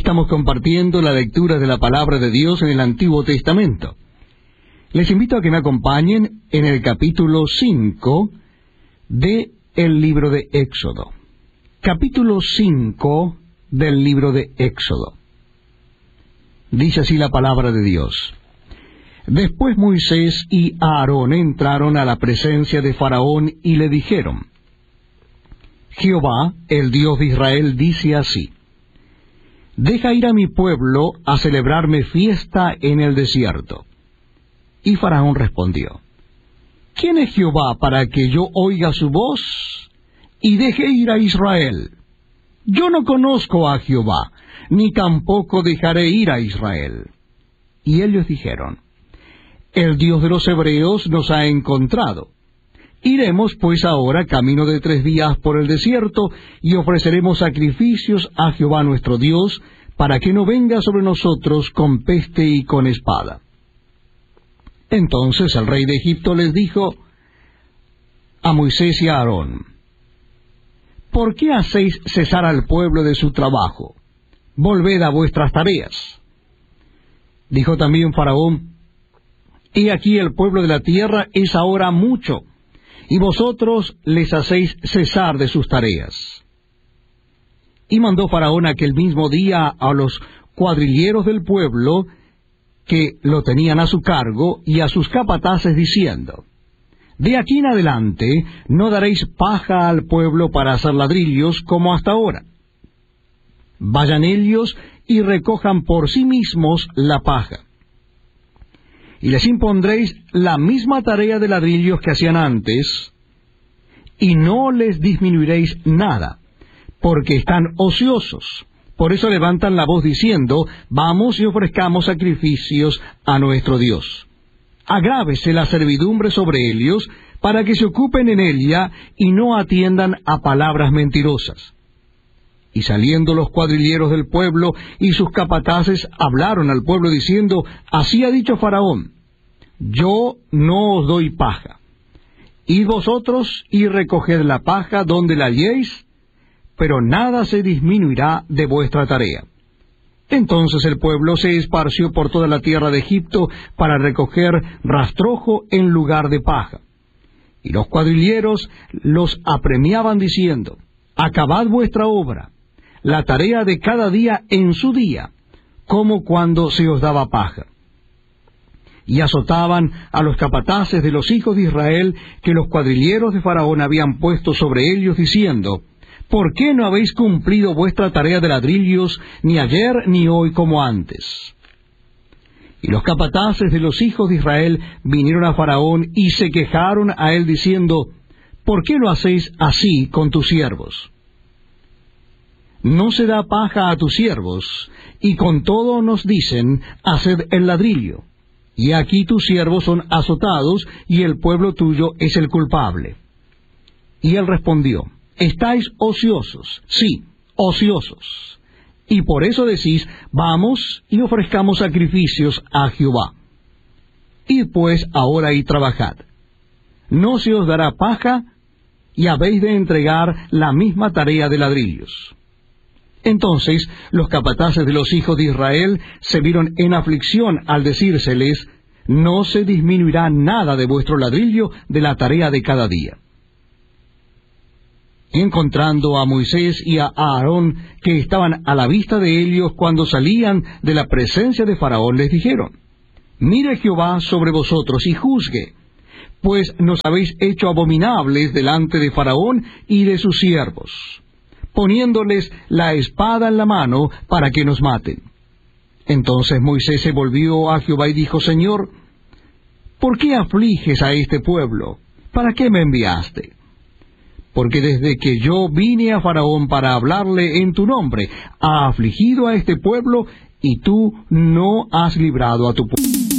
Estamos compartiendo la lectura de la palabra de Dios en el Antiguo Testamento. Les invito a que me acompañen en el capítulo 5 del libro de Éxodo. Capítulo 5 del libro de Éxodo. Dice así la palabra de Dios. Después Moisés y Aarón entraron a la presencia de Faraón y le dijeron: Jehová, el Dios de Israel, dice así: Deja ir a mi pueblo a celebrarme fiesta en el desierto. Y Faraón respondió: ¿Quién es Jehová para que yo oiga su voz y deje ir a Israel? Yo no conozco a Jehová, ni tampoco dejaré ir a Israel. Y ellos dijeron: El Dios de los hebreos nos ha encontrado. Iremos pues ahora camino de 3 días por el desierto, y ofreceremos sacrificios a Jehová nuestro Dios, para que no venga sobre nosotros con peste y con espada. Entonces el rey de Egipto les dijo a Moisés y a Aarón: ¿Por qué hacéis cesar al pueblo de su trabajo? Volved a vuestras tareas. Dijo también Faraón: He aquí el pueblo de la tierra es ahora mucho, y vosotros les hacéis cesar de sus tareas. Y mandó Faraón aquel mismo día a los cuadrilleros del pueblo que lo tenían a su cargo y a sus capataces diciendo: De aquí en adelante no daréis paja al pueblo para hacer ladrillos como hasta ahora. Vayan ellos y recojan por sí mismos la paja. Y les impondréis la misma tarea de ladrillos que hacían antes, y no les disminuiréis nada, porque están ociosos. Por eso levantan la voz diciendo: Vamos y ofrezcamos sacrificios a nuestro Dios. Agrávese la servidumbre sobre ellos, para que se ocupen en ella y no atiendan a palabras mentirosas. Y saliendo los cuadrilleros del pueblo y sus capataces hablaron al pueblo diciendo: Así ha dicho Faraón: Yo no os doy paja. Id vosotros y recoged la paja donde la halléis, pero nada se disminuirá de vuestra tarea. Entonces el pueblo se esparció por toda la tierra de Egipto para recoger rastrojo en lugar de paja. Y los cuadrilleros los apremiaban diciendo: Acabad vuestra obra, la tarea de cada día en su día, como cuando se os daba paja. Y azotaban a los capataces de los hijos de Israel que los cuadrilleros de Faraón habían puesto sobre ellos, diciendo: ¿Por qué no habéis cumplido vuestra tarea de ladrillos, ni ayer ni hoy como antes? Y los capataces de los hijos de Israel vinieron a Faraón y se quejaron a él diciendo: ¿Por qué lo hacéis así con tus siervos? No se da paja a tus siervos, y con todo nos dicen: haced el ladrillo. Y aquí tus siervos son azotados, y el pueblo tuyo es el culpable. Y él respondió: Estáis ociosos, sí, ociosos. Y por eso decís: Vamos y ofrezcamos sacrificios a Jehová. Id pues ahora y trabajad. No se os dará paja, y habéis de entregar la misma tarea de ladrillos. Entonces los capataces de los hijos de Israel se vieron en aflicción al decírseles: No se disminuirá nada de vuestro ladrillo de la tarea de cada día. Y encontrando a Moisés y a Aarón, que estaban a la vista de ellos cuando salían de la presencia de Faraón, les dijeron: Mire Jehová sobre vosotros y juzgue, pues nos habéis hecho abominables delante de Faraón y de sus siervos, poniéndoles la espada en la mano para que nos maten. Entonces Moisés se volvió a Jehová y dijo: Señor, ¿por qué afliges a este pueblo? ¿Para qué me enviaste? Porque desde que yo vine a Faraón para hablarle en tu nombre, ha afligido a este pueblo, y tú no has librado a tu pueblo.